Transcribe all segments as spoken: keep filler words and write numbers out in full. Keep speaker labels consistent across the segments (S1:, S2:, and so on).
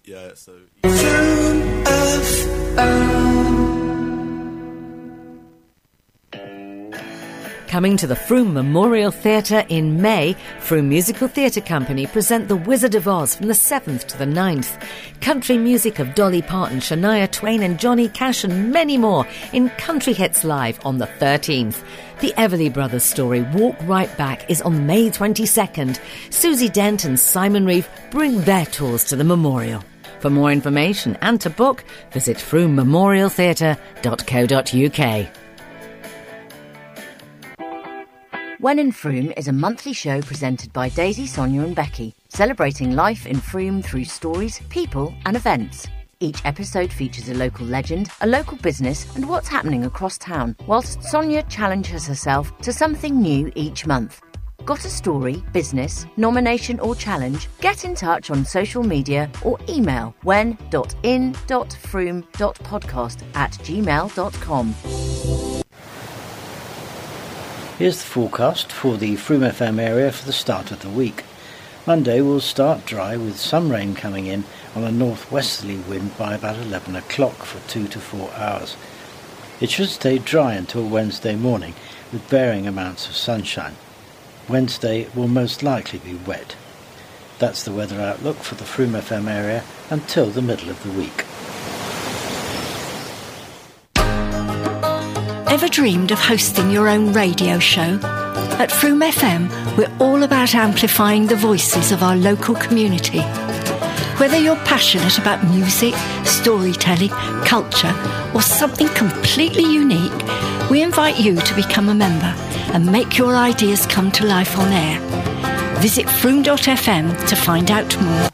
S1: Yeah, so...
S2: Coming to the Frome Memorial Theatre in May, Frome Musical Theatre Company present The Wizard of Oz from the seventh to the ninth. Country music of Dolly Parton, Shania Twain and Johnny Cash and many more in Country Hits Live on the thirteenth. The Everly Brothers story, Walk Right Back, is on May twenty-second. Susie Dent and Simon Reeve bring their tours to the memorial. For more information and to book, visit frome memorial theatre dot co dot uk. When in Frome is a monthly show presented by Daisy, Sonia and Becky, celebrating life in Frome through stories, people and events. Each episode features a local legend, a local business and what's happening across town, whilst Sonia challenges herself to something new each month. Got a story, business, nomination or challenge? Get in touch on social media or email when dot in dot frome dot podcast at gmail dot com.
S3: Here's the forecast for the Frome F M area for the start of the week. Monday will start dry with some rain coming in on a northwesterly wind by about eleven o'clock for two to four hours. It should stay dry until Wednesday morning with varying amounts of sunshine. Wednesday will most likely be wet. That's the weather outlook for the Frome F M area until the middle of the week.
S4: Ever dreamed of hosting your own radio show? At Frome F M, we're all about amplifying the voices of our local community. Whether you're passionate about music, storytelling, culture, or something completely unique, we invite you to become a member and make your ideas come to life on air. Visit frome dot f m to find out more.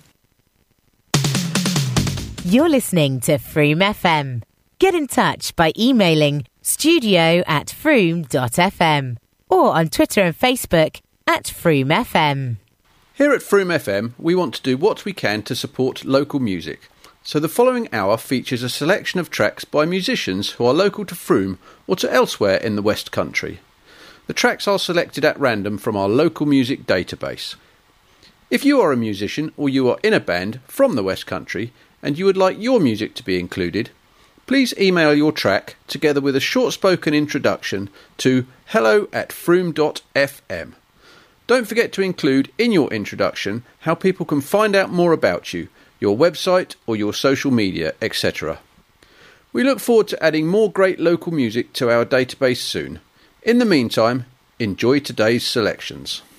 S5: You're listening to Frome F M. Get in touch by emailing studio at frome dot f m or on Twitter and Facebook at Frome F M.
S6: Here at Frome F M, we want to do what we can to support local music. So the following hour features a selection of tracks by musicians who are local to Frome or to elsewhere in the West Country. The tracks are selected at random from our local music database. If you are a musician or you are in a band from the West Country and you would like your music to be included, please email your track together with a short-spoken introduction to hello at frome dot f m. Don't forget to include in your introduction how people can find out more about you, your website or your social media, et cetera. We look forward to adding more great local music to our database soon. In the meantime, enjoy today's selections.